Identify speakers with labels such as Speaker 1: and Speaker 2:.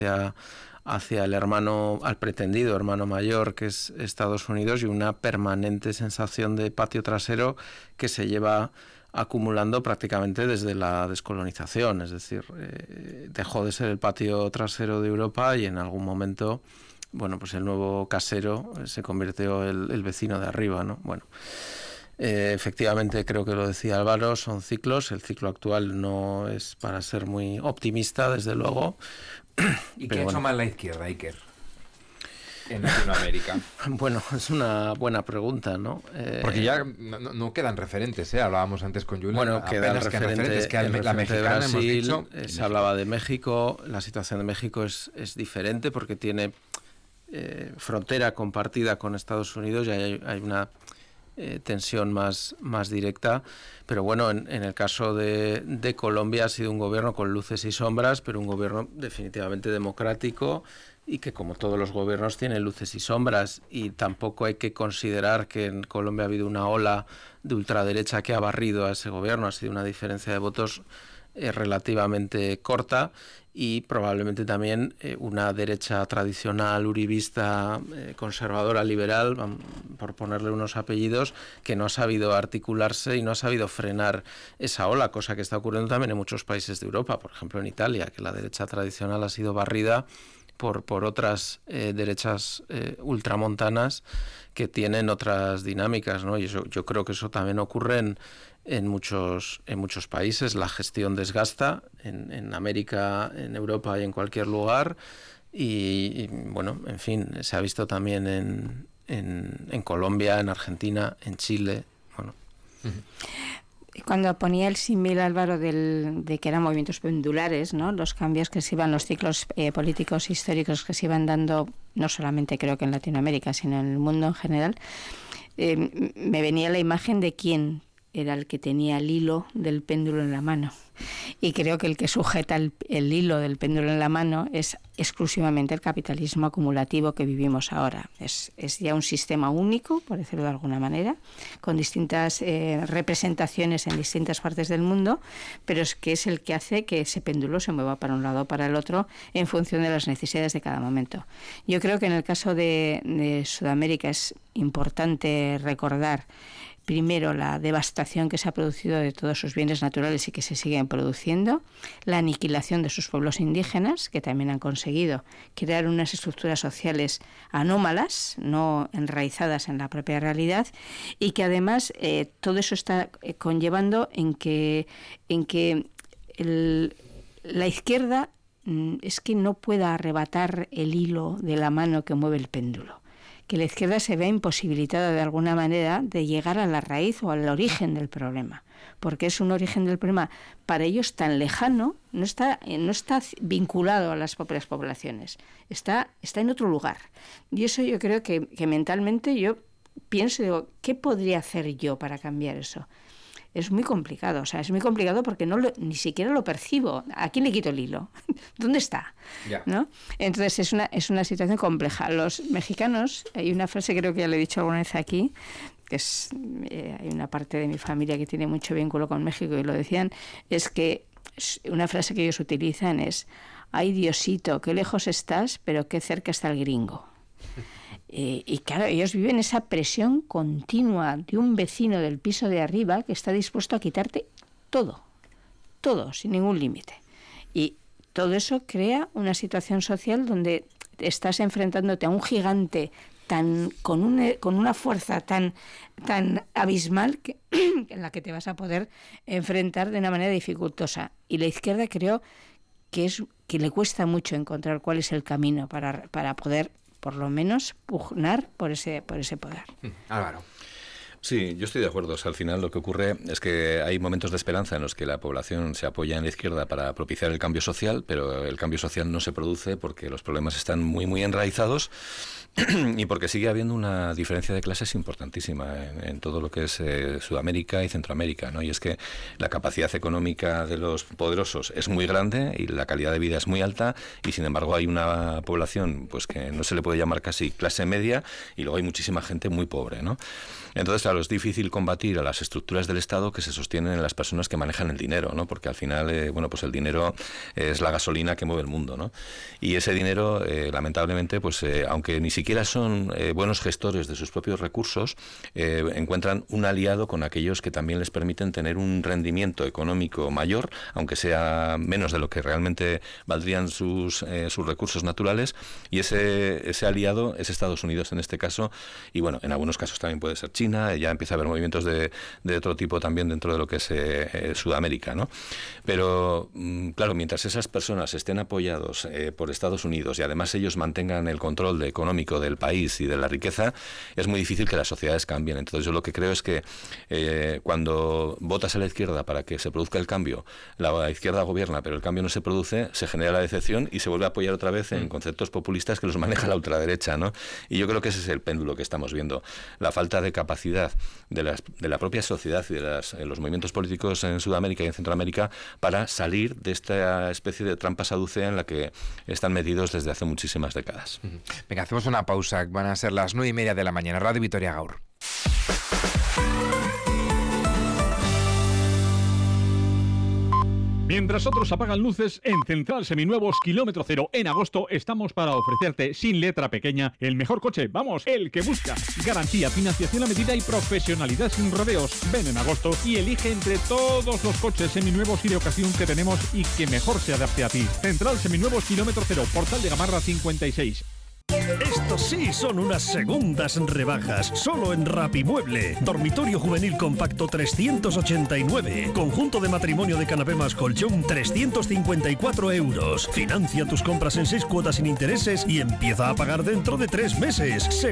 Speaker 1: hacia el hermano, al pretendido hermano mayor, que es Estados Unidos, y una permanente sensación de patio trasero que se lleva acumulando prácticamente desde la descolonización. Es decir, dejó de ser el patio trasero de Europa y en algún momento, bueno, pues el nuevo casero se convirtió el vecino de arriba, ¿no? Bueno, efectivamente, creo que lo decía Álvaro, son ciclos. El ciclo actual no es para ser muy optimista, desde luego.
Speaker 2: ¿Y qué ha hecho mal la izquierda, Iker, en Latinoamérica?
Speaker 1: Bueno, es una buena pregunta, ¿no?
Speaker 2: Porque ya no quedan referentes, ¿eh? Hablábamos antes con Julen.
Speaker 1: Bueno, queda el referente,
Speaker 2: que la mexicana,
Speaker 1: de Brasil,
Speaker 2: hemos dicho,
Speaker 1: se hablaba de México. La situación de México es diferente porque tiene frontera compartida con Estados Unidos y hay una tensión más directa, pero bueno, en el caso de Colombia ha sido un gobierno con luces y sombras, pero un gobierno definitivamente democrático y que, como todos los gobiernos, tiene luces y sombras, y tampoco hay que considerar que en Colombia ha habido una ola de ultraderecha que ha barrido a ese gobierno. Ha sido una diferencia de votos relativamente corta, y probablemente también una derecha tradicional, uribista, conservadora, liberal, por ponerle unos apellidos, que no ha sabido articularse y no ha sabido frenar esa ola, cosa que está ocurriendo también en muchos países de Europa, por ejemplo en Italia, que la derecha tradicional ha sido barrida por otras derechas ultramontanas que tienen otras dinámicas, ¿no? Y eso, yo creo que eso también ocurre en muchos países. La gestión desgasta en América, en Europa y en cualquier lugar, y bueno, en fin, se ha visto también en Colombia, en Argentina, en Chile. Bueno.
Speaker 3: Cuando ponía el símil, Álvaro, de que eran movimientos pendulares, ¿no? Los cambios que se iban, los ciclos políticos históricos que se iban dando, no solamente creo que en Latinoamérica, sino en el mundo en general, me venía la imagen de quién era el que tenía el hilo del péndulo en la mano. Y creo que el que sujeta el hilo del péndulo en la mano es exclusivamente el capitalismo acumulativo que vivimos ahora. Es ya un sistema único, por decirlo de alguna manera, con distintas representaciones en distintas partes del mundo, pero es que es el que hace que ese péndulo se mueva para un lado o para el otro en función de las necesidades de cada momento. Yo creo que en el caso de Sudamérica es importante recordar primero la devastación que se ha producido de todos sus bienes naturales y que se siguen produciendo, la aniquilación de sus pueblos indígenas, que también han conseguido crear unas estructuras sociales anómalas, no enraizadas en la propia realidad, y que además todo eso está conllevando en que la izquierda es que no pueda arrebatar el hilo de la mano que mueve el péndulo, que la izquierda se vea imposibilitada de alguna manera de llegar a la raíz o al origen del problema, porque es un origen del problema para ellos tan lejano, no está vinculado a las propias poblaciones, está en otro lugar. Y eso yo creo que mentalmente yo pienso, digo, ¿qué podría hacer yo para cambiar eso? Es muy complicado, o sea, es muy complicado porque ni siquiera lo percibo. ¿A quién le quito el hilo? ¿Dónde está?
Speaker 2: Yeah.
Speaker 3: ¿No? Entonces es una situación compleja. Los mexicanos, hay una frase, creo que ya lo he dicho alguna vez aquí, que hay una parte de mi familia que tiene mucho vínculo con México y lo decían, es que una frase que ellos utilizan es: ay Diosito, qué lejos estás, pero qué cerca está el gringo. Y claro, ellos viven esa presión continua de un vecino del piso de arriba que está dispuesto a quitarte todo, sin ningún límite. Y todo eso crea una situación social donde estás enfrentándote a un gigante con una fuerza tan abismal en la que te vas a poder enfrentar de una manera dificultosa. Y la izquierda creo que le cuesta mucho encontrar cuál es el camino para poder, por lo menos, pugnar por ese poder.
Speaker 2: Álvaro.
Speaker 4: Sí, yo estoy de acuerdo. O sea, al final lo que ocurre es que hay momentos de esperanza en los que la población se apoya en la izquierda para propiciar el cambio social, pero el cambio social no se produce porque los problemas están muy, muy enraizados y porque sigue habiendo una diferencia de clases importantísima en todo lo que es Sudamérica y Centroamérica, ¿no? Y es que la capacidad económica de los poderosos es muy grande y la calidad de vida es muy alta, y sin embargo hay una población pues que no se le puede llamar casi clase media, y luego hay muchísima gente muy pobre, ¿no? Entonces, claro, es difícil combatir a las estructuras del Estado que se sostienen en las personas que manejan el dinero, ¿no? Porque al final, bueno, pues el dinero es la gasolina que mueve el mundo, ¿no? Y ese dinero, lamentablemente, pues aunque ni siquiera son buenos gestores de sus propios recursos, encuentran un aliado con aquellos que también les permiten tener un rendimiento económico mayor, aunque sea menos de lo que realmente valdrían sus recursos naturales, y ese aliado es Estados Unidos en este caso, y bueno, en algunos casos también puede ser China, ya empieza a haber movimientos de otro tipo también dentro de lo que es Sudamérica, ¿no? Pero claro, mientras esas personas estén apoyados por Estados Unidos y además ellos mantengan el control económico del país y de la riqueza, es muy difícil que las sociedades cambien. Entonces yo lo que creo es que cuando votas a la izquierda para que se produzca el cambio, la izquierda gobierna pero el cambio no se produce, se genera la decepción y se vuelve a apoyar otra vez en conceptos populistas que los maneja la ultraderecha, ¿no? Y yo creo que ese es el péndulo que estamos viendo, la falta de capacidad de la propia sociedad y de los movimientos políticos en Sudamérica y en Centroamérica para salir de esta especie de trampa saducea en la que están metidos desde hace muchísimas décadas.
Speaker 2: Venga, hacemos una pausa, van a ser las 9:30 de la mañana. Radio Vitoria Gaur.
Speaker 5: Mientras otros apagan luces, en Central Seminuevos Kilómetro Cero en agosto estamos para ofrecerte, sin letra pequeña, el mejor coche, vamos, el que buscas. Garantía, financiación a medida y profesionalidad sin rodeos. Ven en agosto y elige entre todos los coches seminuevos y de ocasión que tenemos y que mejor se adapte a ti. Central Seminuevos Kilómetro Cero, Portal de Gamarra 56.
Speaker 6: Estos sí son unas segundas rebajas, solo en Rapimueble. Dormitorio juvenil compacto 389. Conjunto de matrimonio de canapé más colchón 354 euros. Financia tus compras en 6 cuotas sin intereses y empieza a pagar dentro de 3 meses.